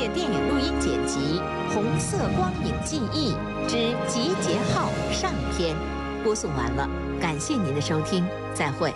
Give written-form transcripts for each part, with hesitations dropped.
电影录音剪辑《红色光影记忆之集结号》上篇播送完了，感谢您的收听，再会。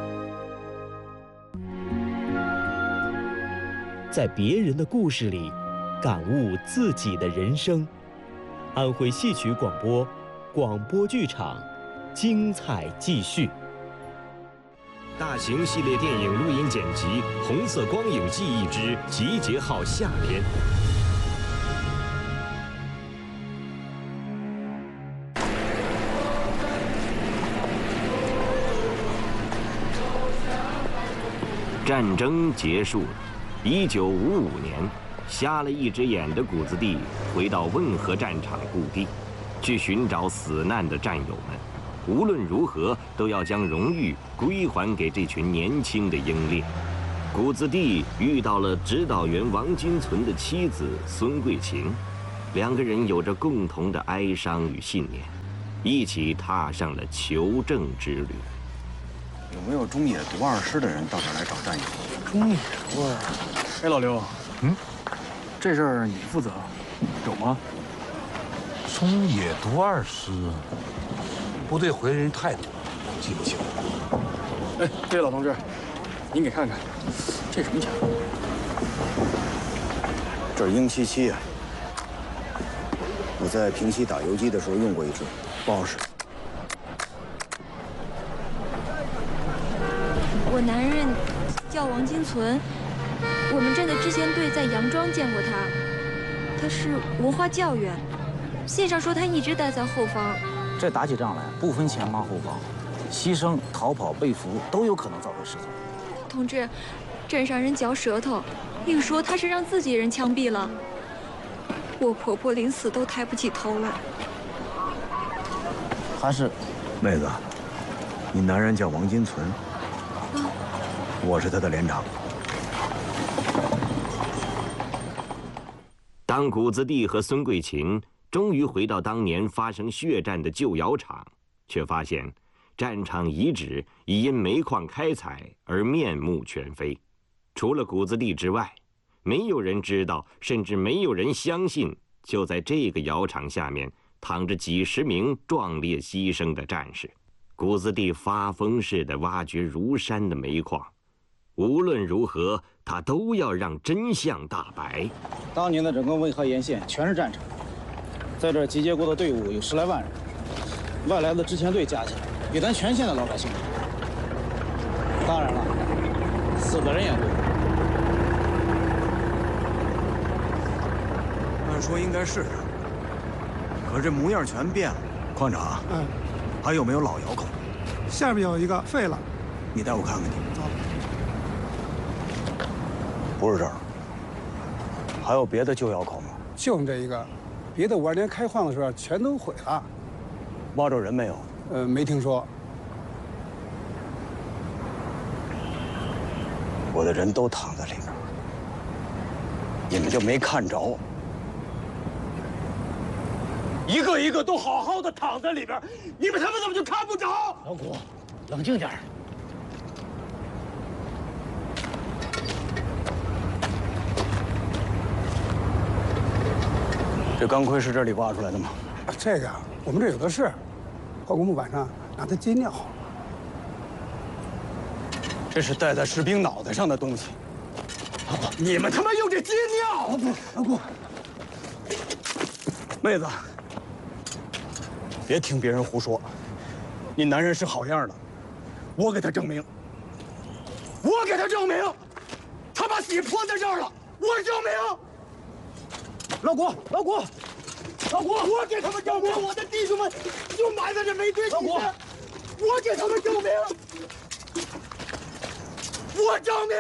在别人的故事里，感悟自己的人生。安徽戏曲广播，广播剧场，精彩继续。 大型系列电影录音剪辑《红色光影记忆之集结号》下篇。战争结束了。1955年，瞎了一只眼的谷子地回到汶河战场故地，去寻找死难的战友们。无论如何，都要将荣誉归还给这群年轻的英烈。谷子地遇到了指导员王金存的妻子孙桂琴，两个人有着共同的哀伤与信念，一起踏上了求证之旅。 有没有中野独2师的人到这儿来找战友？ 中野独2，哎，老刘，这事儿你负责，有吗？ 中野独2师，部队回的人太多了，记不清。 哎，这位老同志，您给看看，这什么枪？ 这是鹰77啊，我在平西打游击的时候用过一支，不好使。 我男人叫王金存，我们镇的支线队在杨庄见过他，他是文化教员，信上说他一直待在后方。 这打起仗来不分前方后方，牺牲、逃跑、被俘都有可能造成事情。 同志，镇上人嚼舌头，硬说他是让自己人枪毙了。我婆婆临死都抬不起头来。 还是， 妹子，你男人叫王金存，我是他的连长。 当谷子地和孙桂琴终于回到当年发生血战的旧窑厂，却发现战场遗址已因煤矿开采而面目全非。除了谷子地之外，没有人知道，甚至没有人相信，就在这个窑厂下面躺着几十名壮烈牺牲的战士。谷子地发疯似的挖掘如山的煤矿，无论如何，他都要让真相大白。 当年的整个汶河沿线全是战场，在这儿集结过的队伍有10来万人，外来的支线队加起来比咱全县的老百姓多。当然了，死的人也多。 按说应该是这样，可是这模样全变了。矿长，还有没有老窑口？ 下边有一个废了， 你带我看看去。不是这儿，还有别的旧窑口吗？ 就这一个，别的52年开矿的时候全都毁了。 挖着人没有？ 没听说。 我的人都躺在里边，你们就没看着？一个一个都好好的躺在里边，你们他妈怎么就看不着？ 老谷，冷静点儿。 这钢盔是这里挖出来的吗？ 这个我们这有的是，化工部晚上拿它接尿。 这是戴在士兵脑袋上的东西。你们他妈用这接尿！ 老谷， 妹子，别听别人胡说，你男人是好样的，我给他证明，他把血泼在这儿了，我证明。 老谷， 我给他们证明，我的弟兄们就埋在这煤堆底下，我给他们证明，我证明。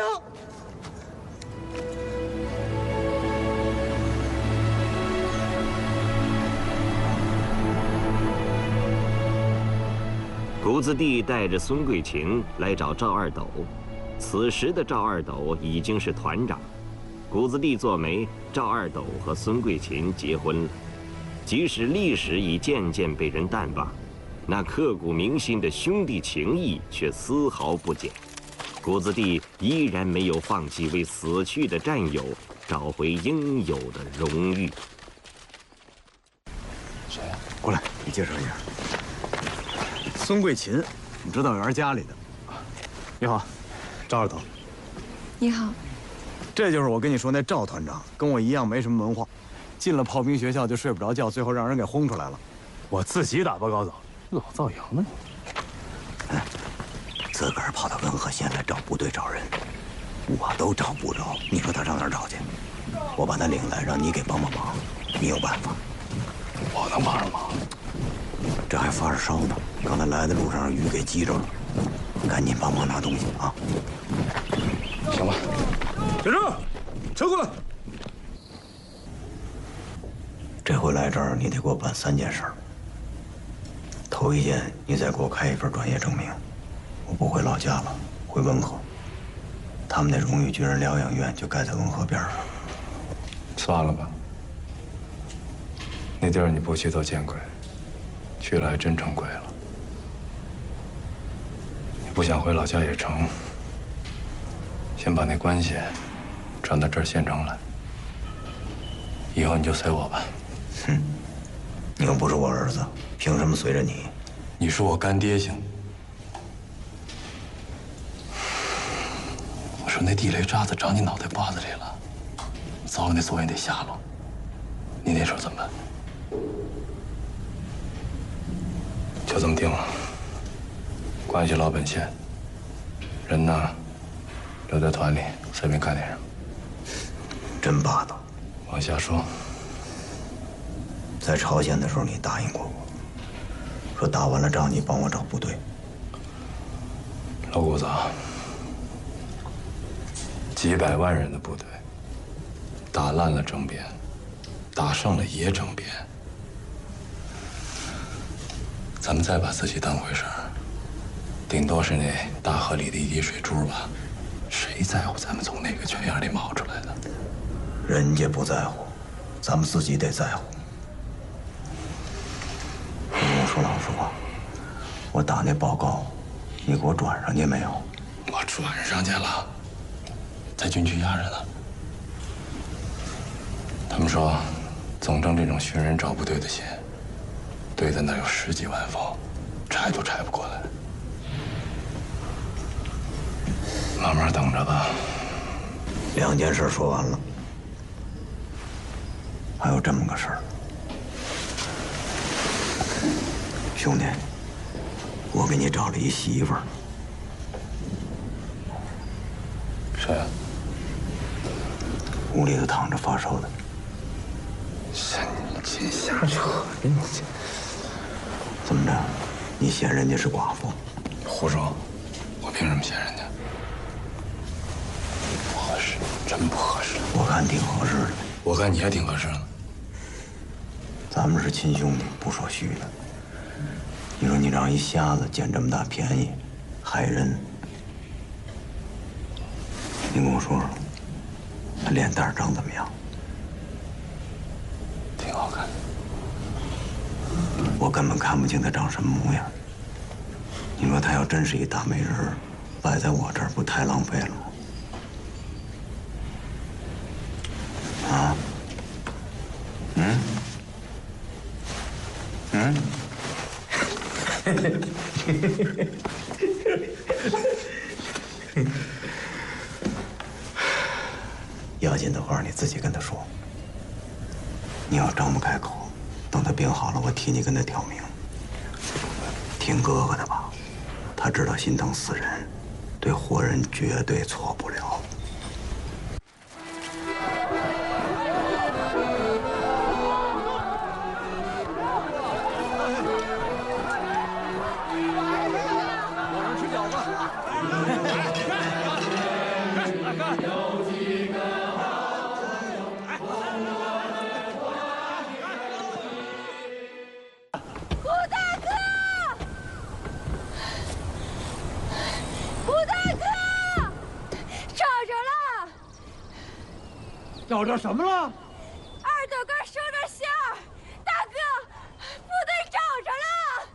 谷子地带着孙桂琴来找赵二斗，此时的赵二斗已经是团长。谷子地做媒，赵二斗和孙桂琴结婚了。即使历史已渐渐被人淡忘，那刻骨铭心的兄弟情谊却丝毫不减。谷子地依然没有放弃为死去的战友找回应有的荣誉。 谁呀？过来，你介绍一下。孙桂琴，我们指导员家里的。你好，赵二头。 你好。 这就是我跟你说那赵团长，跟我一样没什么文化，进了炮兵学校就睡不着觉，最后让人给轰出来了。 我自己打报告走，老造谣呢你。 自个儿跑到文和县来找部队找人，我都找不着，你说他上哪儿找去？我把他领来，让你给帮帮忙，你有办法？ 我能帮上忙？ 这还发着烧呢，刚才来的路上让雨给激着了，赶紧帮忙拿东西啊！ 行吧，小郑，车过来。 这回来这儿，你得给我办3件事。头一件，你再给我开一份专业证明，我不回老家了，回温和。他们那荣誉军人疗养院就盖在温和边上。 算了吧，那地儿你不去都见鬼，去了还真成鬼了。你不想回老家也成，先把那关系转到这儿县城来，以后你就随我吧。 哼，你又不是我儿子，凭什么随着你？ 你是我干爹行。我说那地雷渣子长你脑袋瓜子里了，早晚那所也得下落，你那时候怎么办？就这么定了，关系老本县，人呢留在团里，随便干点什么。 真霸道。 往下说。 在朝鲜的时候，你答应过我，说打完了仗你帮我找部队。 老谷子，几百万人的部队，打烂了整编，打胜了也整编。咱们再把自己当回事儿，顶多是那大河里的一滴水珠吧。谁在乎咱们从哪个圈眼里冒出来的？ 人家不在乎，咱们自己得在乎。我说老实话，我打那报告，你给我转上去没有？ 我转上去了，在军区压着呢。他们说，总政这种寻人找部队的信，堆在那儿有10几万封，拆都拆不过来。慢慢等着吧。 2件事说完了，还有这么个事儿，兄弟，我给你找了一媳妇儿。 谁呀？ 屋里头躺着发烧的。 这瞎扯！你怎么着？你嫌人家是寡妇？ 胡说！我凭什么嫌人家？不合适，真不合适。 我看挺合适的。 我看你还挺合适的。 咱们是亲兄弟，不说虚的。你说你让一瞎子捡这么大便宜，害人。你跟我说说，他脸蛋长怎么样？ 挺好看。 我根本看不清他长什么模样。你说他要真是一大美人儿，摆在我这儿不太浪费了吗？啊？嗯？嗯？要紧的话你自己跟他说。你要张不开口，等他病好了，我替你跟他挑明。听哥哥的吧，他知道心疼死人，对活人绝对错不了。 找着什么了？ 二斗哥收着信儿，大哥，部队找着了。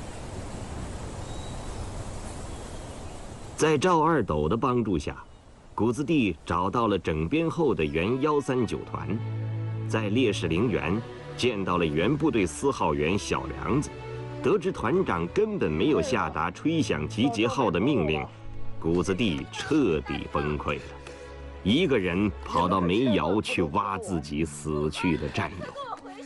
在赵二斗的帮助下， 谷子地找到了整编后的原139团，在烈士陵园见到了原部队司号员小梁子，得知团长根本没有下达吹响集结号的命令，谷子地彻底崩溃了，一个人跑到煤窑去挖自己死去的战友。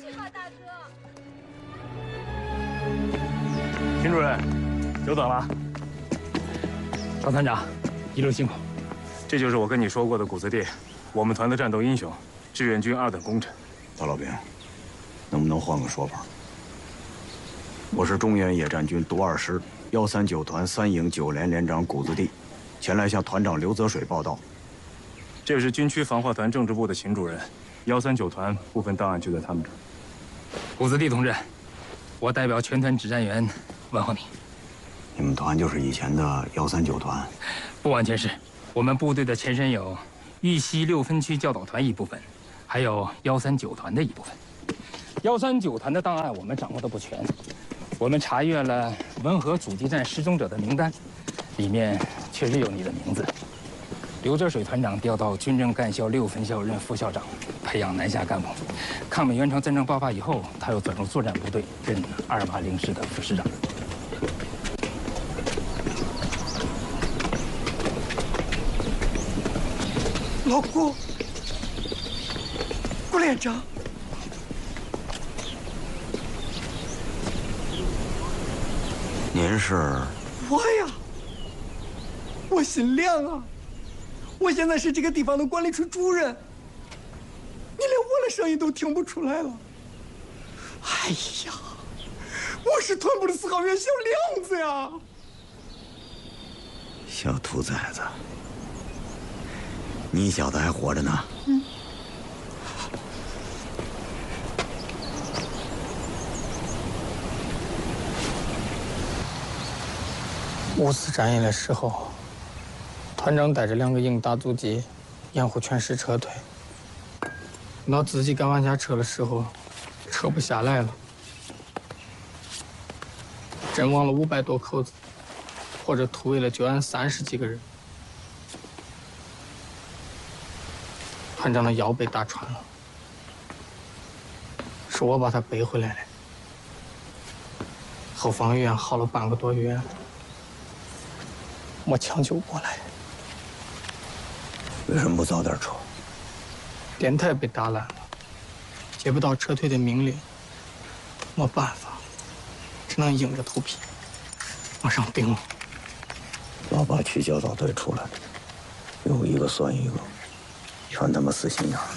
秦主任，久等了。 张团长，一路辛苦。 这就是我跟你说过的谷子地，我们团的战斗英雄，志愿军2等功臣。 大老兵，能不能换个说法？我是中原野战军独2师139团3营9连连长谷子地，前来向团长刘泽水报道。 这是军区防化团政治部的秦主任，139团部分档案就在他们这儿。 谷子地同志，我代表全团指战员问候你。 你们团就是以前的139团？ 不完全是，我们部队的前身有豫西6分区教导团一部分，还有139团的一部分。139团的档案我们掌握的不全，我们查阅了文河阻击战失踪者的名单，里面确实有你的名字。刘泽水团长调到军政干校6分校任副校长，培养南下干部。抗美援朝战争爆发以后，他又转入作战部队，任280师的副师长。 老谷连长， 您是？ 我呀，我姓梁啊，我现在是这个地方的管理处主任。你连我的声音都听不出来了。哎呀，我是团部的司号员小梁子呀。 小兔崽子，你小子还活着呢。 5次战役的时候，团长带着2个营打阻击，掩护全师撤退。到自己该往下撤的时候，撤不下来了，阵亡了500多口子，或者突围了就按30几个人。团长的腰被打穿了，是我把他背回来的。后方医院耗了半个多月，没抢救过来。 为什么不早点撤？ 电台被打烂了，接不到撤退的命令，没办法，只能硬着头皮往上顶了。 老把区教导队出来，有一个算一个，全他妈死心眼儿。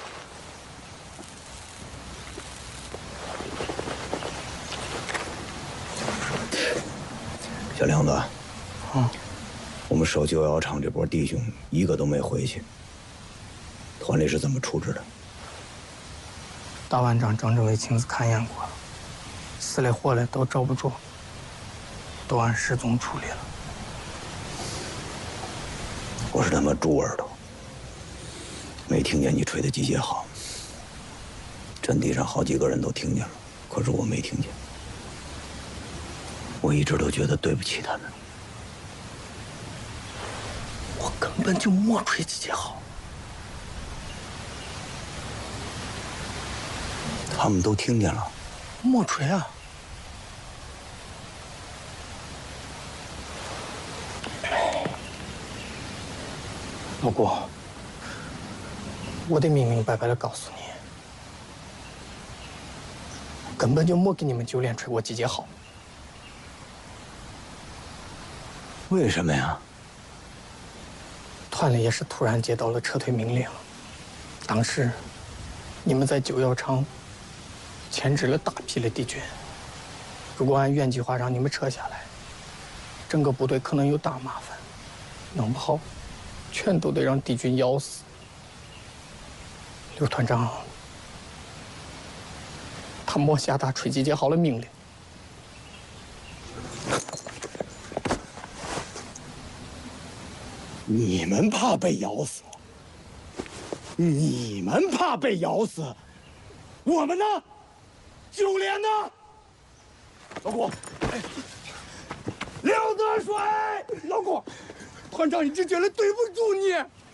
小梁子，我们守911厂这波弟兄一个都没回去，团里是怎么处置的？ 大班长张政委亲自勘验过了，死了活了都找不着，都按失踪处理了。 我是他妈猪耳朵，没听见你吹的集结号。阵地上好几个人都听见了，可是我没听见。我一直都觉得对不起他们。 我根本就没吹集结号。 他们都听见了。 没吹啊。 不过，我得明明白白的告诉你，根本就没给你们9连吹过集结号。 为什么呀？ 团里也是突然接到了撤退命令，当时你们在911厂牵制了大批的敌军，如果按原计划让你们撤下来，整个部队可能有大麻烦，弄不好全都得让敌军咬死。刘团长他没下达吹集结号的命令。 你们怕被咬死，你们怕被咬死，我们呢？9连呢？老谷，刘泽水，老谷，团长一直觉得对不住你，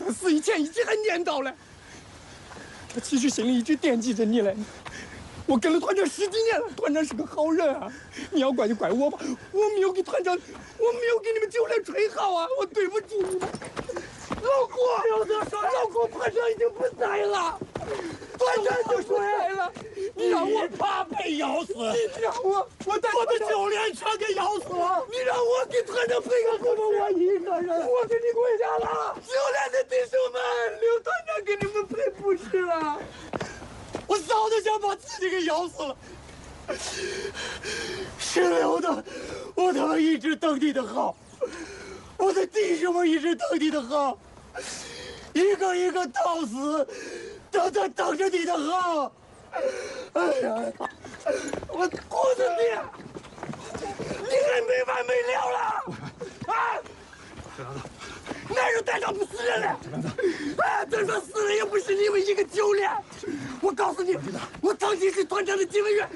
他死以前一直还念叨嘞。他其实心里一直惦记着你嘞。我跟了团长10几年了，团长是个好人啊。你要怪就怪我吧，我没有给团长，我没有给你们9连吹好啊，我对不住你们。老胡，老胡，团长已经不在了，团长就不在了。你让我怕被咬死，你让我的9连全给咬死了。你让我给团长赔个不是我一个人，我给你跪下了。9连的弟兄们，刘团长给你们赔不是了。我早就想把自己给咬死了。16的，我他妈一直等你的好，我的弟兄们一直等你的好，一个一个到死，等着你的好。哎呀，我哭死你！你还没完没了了啊！哪有队长不死人的？哎，队长死了也不是因为一个9连。我告诉你，我曾经是团长的警卫员。